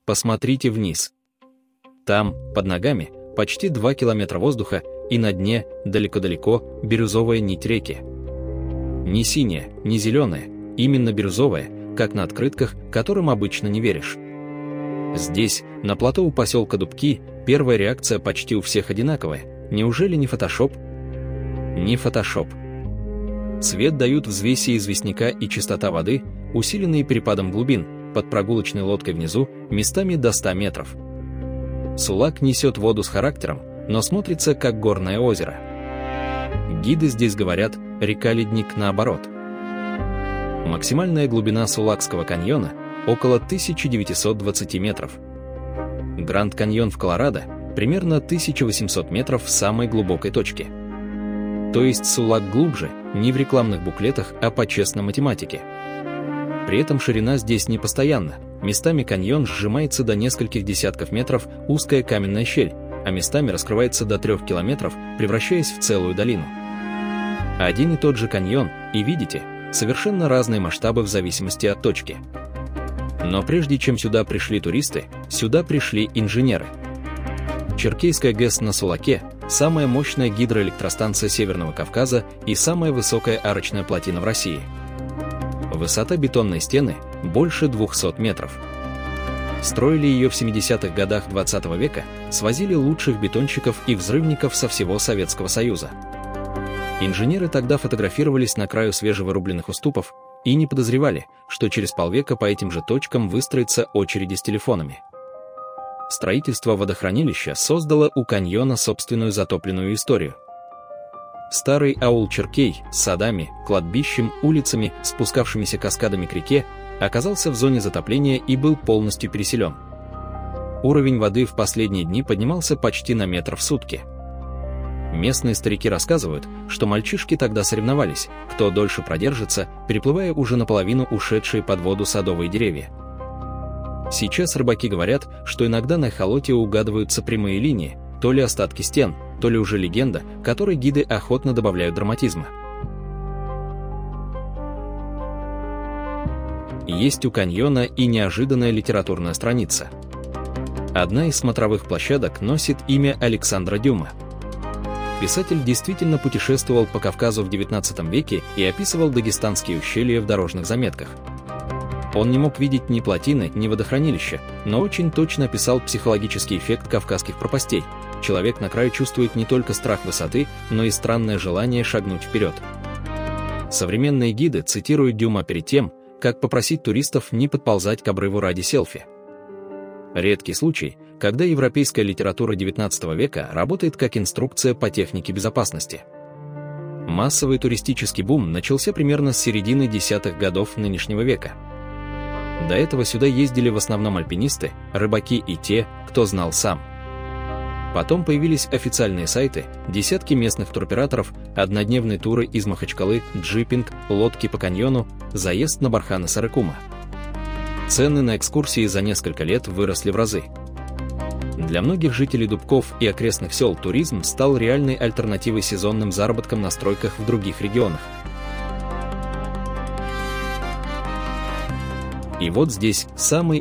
посмотрите вниз. Там, под ногами, почти 2 километра воздуха, и на дне, далеко-далеко, бирюзовая нить реки. Не синяя, не зеленая, именно бирюзовая, как на открытках, которым обычно не веришь. Здесь, на плато у поселка Дубки, первая реакция почти у всех одинаковая. Неужели не фотошоп? Не фотошоп. Цвет дают взвеси известняка и чистота воды, усиленные перепадом глубин, под прогулочной лодкой внизу, местами до 100 метров. Сулак несет воду с характером, но смотрится как горное озеро. Гиды здесь говорят «река-ледник» наоборот. Максимальная глубина Сулакского каньона около 1920 метров. Гранд-каньон в Колорадо примерно 1800 метров в самой глубокой точке. То есть Сулак глубже не в рекламных буклетах, а по честной математике. При этом ширина здесь не постоянна. Местами каньон сжимается до нескольких десятков метров, узкая каменная щель, а местами раскрывается до 3 километров, превращаясь в целую долину. Один и тот же каньон, и видите, совершенно разные масштабы в зависимости от точки. Но прежде чем сюда пришли туристы, сюда пришли инженеры. Черкейская ГЭС на Сулаке – самая мощная гидроэлектростанция Северного Кавказа и самая высокая арочная плотина в России. Высота бетонной стены – больше 200 метров. Строили ее в 70-х годах 20 века, свозили лучших бетонщиков и взрывников со всего Советского Союза. Инженеры тогда фотографировались на краю свежевырубленных уступов и не подозревали, что через полвека по этим же точкам выстроятся очереди с телефонами. Строительство водохранилища создало у каньона собственную затопленную историю. Старый аул Черкей с садами, кладбищем, улицами, спускавшимися каскадами к реке, оказался в зоне затопления и был полностью переселен. Уровень воды в последние дни поднимался почти на метр в сутки. Местные старики рассказывают, что мальчишки тогда соревновались, кто дольше продержится, переплывая уже наполовину ушедшие под воду садовые деревья. Сейчас рыбаки говорят, что иногда на эхолоте угадываются прямые линии, то ли остатки стен, то ли уже легенда, которой гиды охотно добавляют драматизма. Есть у каньона и неожиданная литературная страница. Одна из смотровых площадок носит имя Александра Дюма. Писатель действительно путешествовал по Кавказу в XIX веке и описывал дагестанские ущелья в дорожных заметках. Он не мог видеть ни плотины, ни водохранилища, но очень точно описал психологический эффект кавказских пропастей. Человек на краю чувствует не только страх высоты, но и странное желание шагнуть вперед. Современные гиды цитируют Дюма перед тем, как попросить туристов не подползать к обрыву ради селфи. Редкий случай, когда европейская литература XIX века работает как инструкция по технике безопасности. Массовый туристический бум начался примерно с середины десятых годов нынешнего века. До этого сюда ездили в основном альпинисты, рыбаки и те, кто знал сам. Потом появились официальные сайты, десятки местных туроператоров, однодневные туры из Махачкалы, джипинг, лодки по каньону, заезд на барханы Сарыкума. Цены на экскурсии за несколько лет выросли в разы. Для многих жителей Дубков и окрестных сел туризм стал реальной альтернативой сезонным заработкам на стройках в других регионах. И вот здесь самый